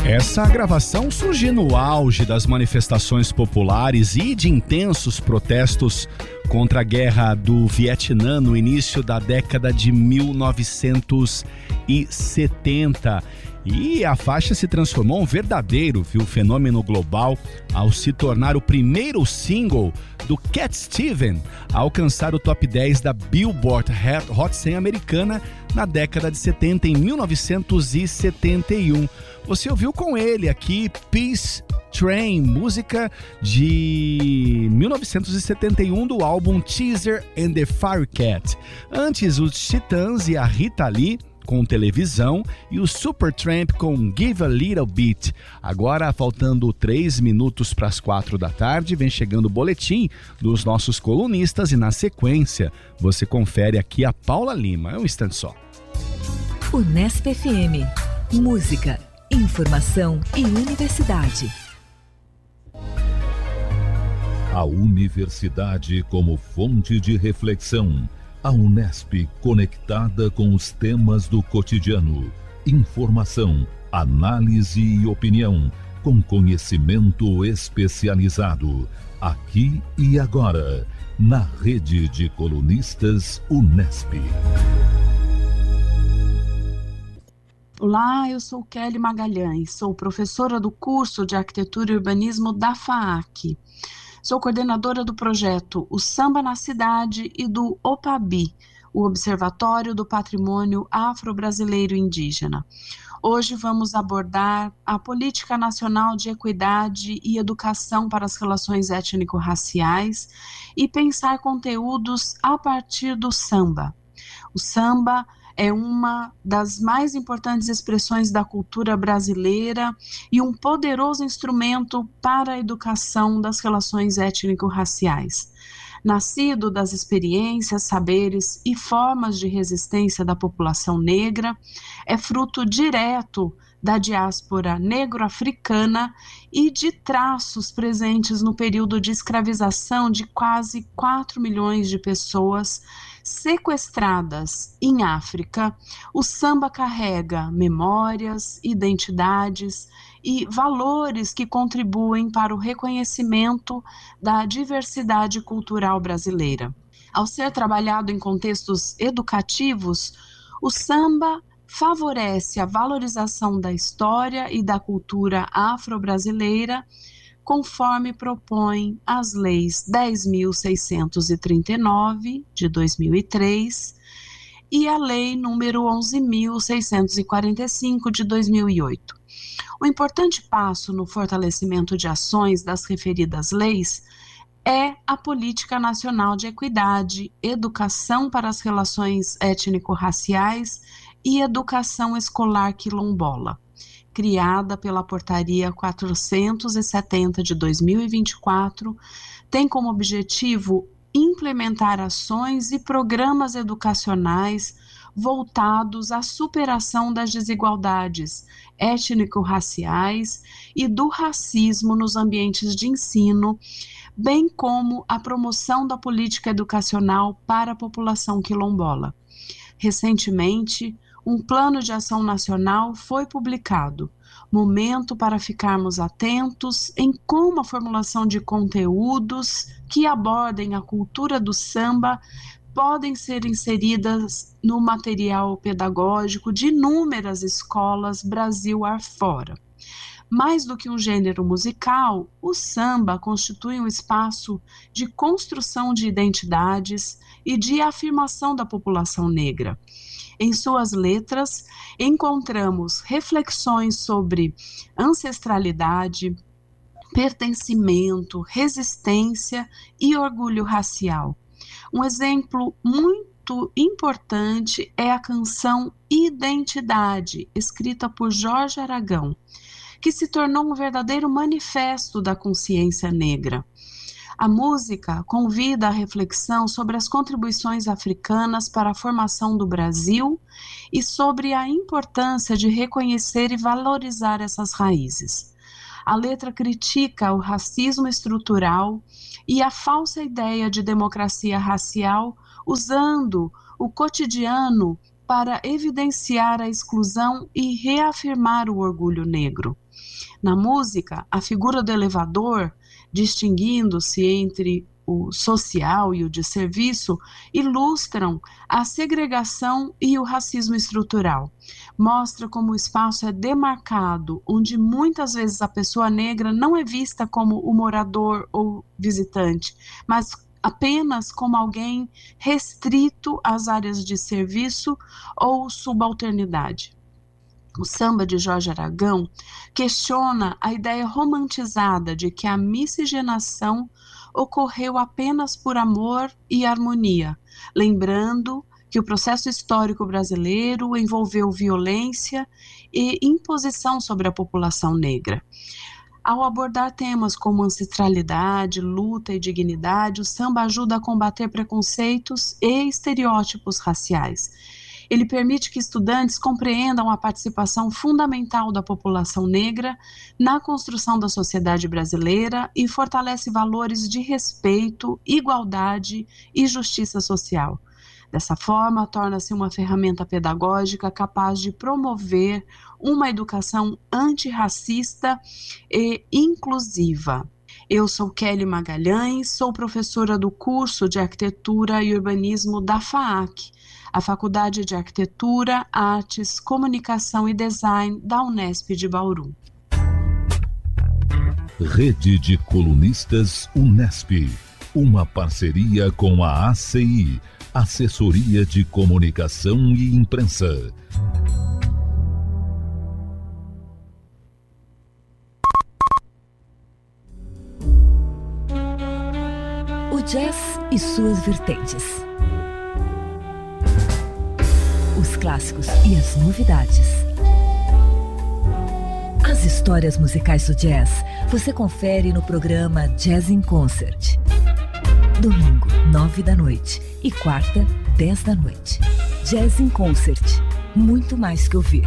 Essa gravação surge no auge das manifestações populares e de intensos protestos contra a guerra do Vietnã no início da década de 1970. E a faixa se transformou em um verdadeiro fenômeno global ao se tornar o primeiro single do Cat Stevens a alcançar o top 10 da Billboard Hot 100 americana na década de 70, em 1971. Você ouviu com ele aqui Peace Train, música de 1971 do álbum Teaser and the Firecat. Antes, os Titãs e a Rita Lee com Televisão e o Supertramp com Give a Little Bit. Agora, faltando 3 minutos para as 4 da tarde, vem chegando o boletim dos nossos colunistas e, na sequência, você confere aqui a Paula Lima. É um instante só. Unesp FM. Música, informação e universidade. A universidade como fonte de reflexão. A Unesp conectada com os temas do cotidiano. Informação, análise e opinião, com conhecimento especializado. Aqui e agora, na rede de colunistas Unesp. Olá, eu sou Kelly Magalhães, sou professora do curso de Arquitetura e Urbanismo da FAAC. Sou coordenadora do projeto O Samba na Cidade e do OPABI, o Observatório do Patrimônio Afro-Brasileiro Indígena. Hoje vamos abordar a Política Nacional de Equidade e Educação para as Relações Étnico-Raciais e pensar conteúdos a partir do samba. O samba é uma das mais importantes expressões da cultura brasileira e um poderoso instrumento para a educação das relações étnico-raciais. Nascido das experiências, saberes e formas de resistência da população negra, é fruto direto da diáspora negro-africana e de traços presentes no período de escravização de quase 4 milhões de pessoas sequestradas em África. O samba carrega memórias, identidades e valores que contribuem para o reconhecimento da diversidade cultural brasileira. Ao ser trabalhado em contextos educativos, o samba favorece a valorização da história e da cultura afro-brasileira, conforme propõem as leis 10.639, de 2003, e a lei número 11.645, de 2008. O importante passo no fortalecimento de ações das referidas leis é a Política Nacional de Equidade, Educação para as Relações Étnico-Raciais e Educação Escolar Quilombola, criada pela Portaria 470 de 2024, tem como objetivo implementar ações e programas educacionais voltados à superação das desigualdades étnico-raciais e do racismo nos ambientes de ensino, bem como a promoção da política educacional para a população quilombola. Recentemente, um plano de ação nacional foi publicado, momento para ficarmos atentos em como a formulação de conteúdos que abordem a cultura do samba podem ser inseridas no material pedagógico de inúmeras escolas Brasil afora. Mais do que um gênero musical, o samba constitui um espaço de construção de identidades e de afirmação da população negra. Em suas letras, encontramos reflexões sobre ancestralidade, pertencimento, resistência e orgulho racial. Um exemplo muito importante é a canção Identidade, escrita por Jorge Aragão, que se tornou um verdadeiro manifesto da consciência negra. A música convida à reflexão sobre as contribuições africanas para a formação do Brasil e sobre a importância de reconhecer e valorizar essas raízes. A letra critica o racismo estrutural e a falsa ideia de democracia racial, usando o cotidiano para evidenciar a exclusão e reafirmar o orgulho negro. Na música, a figura do elevador, distinguindo-se entre o social e o de serviço, ilustram a segregação e o racismo estrutural. Mostra como o espaço é demarcado, onde muitas vezes a pessoa negra não é vista como o morador ou visitante, mas apenas como alguém restrito às áreas de serviço ou subalternidade. O samba de Jorge Aragão questiona a ideia romantizada de que a miscigenação ocorreu apenas por amor e harmonia, lembrando que o processo histórico brasileiro envolveu violência e imposição sobre a população negra. Ao abordar temas como ancestralidade, luta e dignidade, o samba ajuda a combater preconceitos e estereótipos raciais. Ele permite que estudantes compreendam a participação fundamental da população negra na construção da sociedade brasileira e fortalece valores de respeito, igualdade e justiça social. Dessa forma, torna-se uma ferramenta pedagógica capaz de promover uma educação antirracista e inclusiva. Eu sou Kelly Magalhães, sou professora do curso de Arquitetura e Urbanismo da FAAC, a Faculdade de Arquitetura, Artes, Comunicação e Design da Unesp de Bauru. Rede de Colunistas Unesp, uma parceria com a ACI, Assessoria de Comunicação e Imprensa. O jazz e suas vertentes. Os clássicos e as novidades. As histórias musicais do jazz você confere no programa Jazz in Concert. Domingo, 9 da noite e quarta, 10 da noite. Jazz in Concert. Muito mais que ouvir.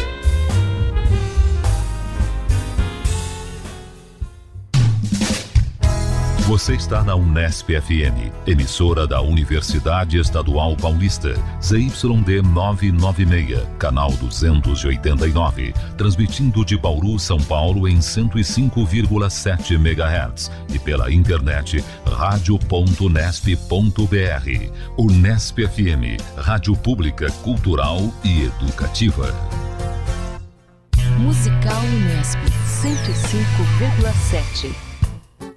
Você está na Unesp FM, emissora da Universidade Estadual Paulista, ZYD 996, canal 289, transmitindo de Bauru, São Paulo em 105,7 MHz e pela internet radio.unesp.br. Unesp FM, rádio pública, cultural e educativa. Musical Unesp 105,7.